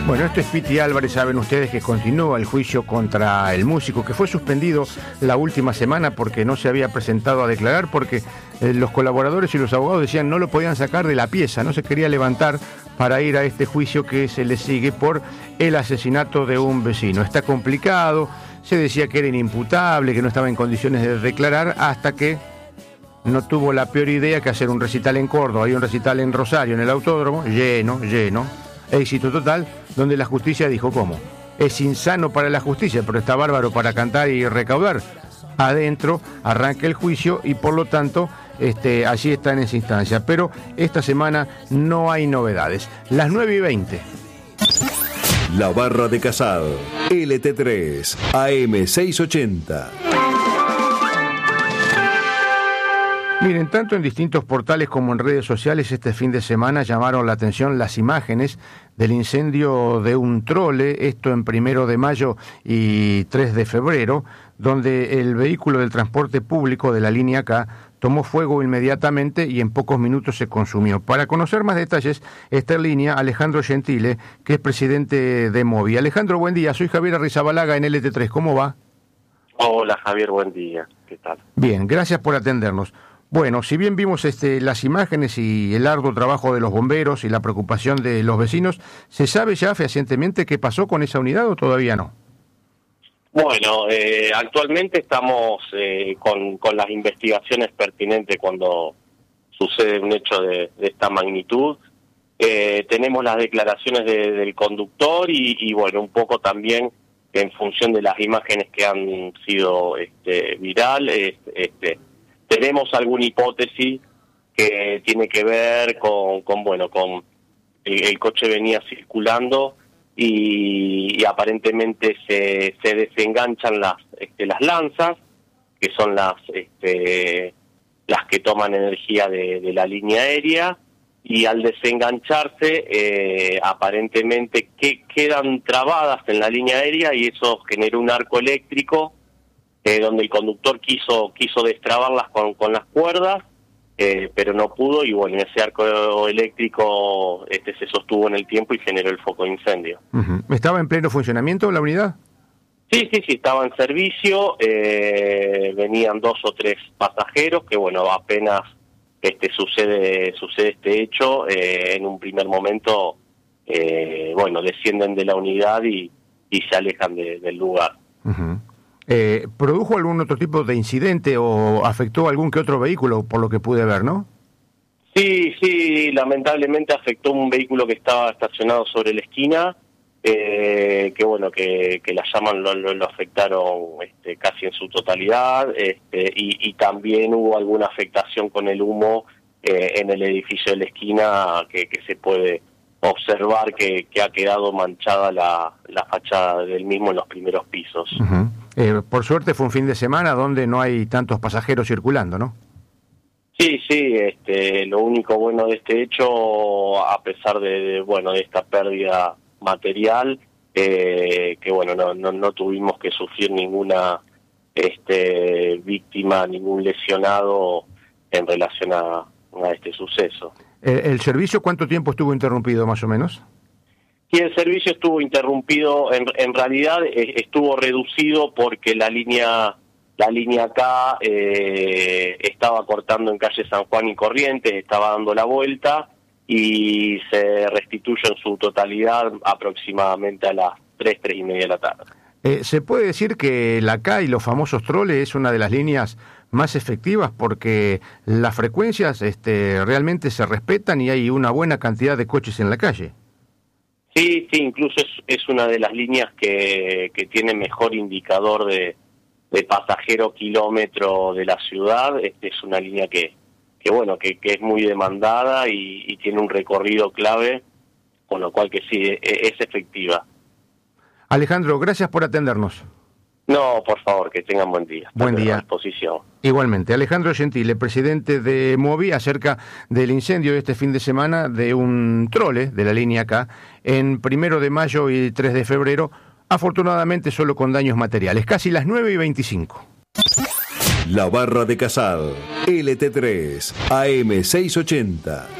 Bueno, esto es Piti Álvarez. Saben ustedes que continúa el juicio contra el músico, que fue suspendido la última semana porque no se había presentado a declarar, porque los colaboradores y los abogados decían no lo podían sacar de la pieza, no se quería levantar para ir a este juicio que se le sigue por el asesinato de un vecino. Está complicado, se decía que era inimputable, que no estaba en condiciones de declarar, hasta que no tuvo la peor idea que hacer un recital en Córdoba. Hay un recital en Rosario, en el Autódromo, lleno, éxito total, donde la justicia dijo, ¿cómo? Es insano para la justicia, pero está bárbaro para cantar y recaudar. Adentro arranca el juicio y por lo tanto allí está en esa instancia. Pero esta semana no hay novedades. Las 9:20. La Barra de Casado, LT3, AM680. Miren, tanto en distintos portales como en redes sociales este fin de semana llamaron la atención las imágenes del incendio de un trole, esto en 1 de mayo y 3 de febrero, donde el vehículo del transporte público de la línea K tomó fuego inmediatamente y en pocos minutos se consumió. Para conocer más detalles está en línea Alejandro Gentile, que es presidente de Movi. Alejandro, buen día, soy Javier Arrizabalaga en LT3, ¿cómo va? Hola Javier, buen día, ¿qué tal? Bien, gracias por atendernos. Bueno, si bien vimos las imágenes y el arduo trabajo de los bomberos y la preocupación de los vecinos, ¿se sabe ya fehacientemente qué pasó con esa unidad o todavía no? Bueno, actualmente estamos con las investigaciones pertinentes cuando sucede un hecho de esta magnitud. Tenemos las declaraciones del conductor y bueno, un poco también en función de las imágenes que han sido viral, tenemos alguna hipótesis que tiene que ver con el coche venía circulando y aparentemente se desenganchan las lanzas, que son las que toman energía de la línea aérea, y al desengancharse aparentemente quedan trabadas en la línea aérea y eso generó un arco eléctrico donde el conductor quiso destrabarlas con las cuerdas, pero no pudo, y bueno, ese arco eléctrico se sostuvo en el tiempo y generó el foco de incendio. Uh-huh. ¿Estaba en pleno funcionamiento la unidad? Sí, estaba en servicio, venían 2 o 3 pasajeros, que bueno, apenas sucede este hecho, en un primer momento, descienden de la unidad y se alejan del lugar. Uh-huh. ¿Produjo algún otro tipo de incidente o afectó algún que otro vehículo, por lo que pude ver, no? Sí, lamentablemente afectó un vehículo que estaba estacionado sobre la esquina, que las llamas lo afectaron casi en su totalidad, y también hubo alguna afectación con el humo en el edificio de la esquina que se puede observar que ha quedado manchada la fachada del mismo en los primeros pisos. Uh-huh. Por suerte fue un fin de semana donde no hay tantos pasajeros circulando, ¿no? Sí, lo único bueno de este hecho, a pesar de esta pérdida material, no tuvimos que sufrir ninguna víctima, ningún lesionado en relación a este suceso. ¿El servicio cuánto tiempo estuvo interrumpido más o menos? Sí, el servicio estuvo interrumpido, en realidad estuvo reducido porque la línea K estaba cortando en calle San Juan y Corrientes, estaba dando la vuelta y se restituyó en su totalidad aproximadamente a las 3:30 de la tarde. ¿Se puede decir que la K y los famosos troles es una de las líneas más efectivas porque las frecuencias realmente se respetan y hay una buena cantidad de coches en la calle? Sí, incluso es una de las líneas que tiene mejor indicador de pasajero kilómetro de la ciudad. Es una línea que es muy demandada y tiene un recorrido clave, con lo cual que sí, es efectiva. Alejandro, gracias por atendernos. No, por favor, que tengan buen día. Buen día. A disposición. Igualmente. Alejandro Gentile, presidente de Movi, acerca del incendio de este fin de semana de un trole de la línea K en 1 de mayo y 3 de febrero, afortunadamente solo con daños materiales. Casi las 9:25. La Barra de Casado, LT3, AM680.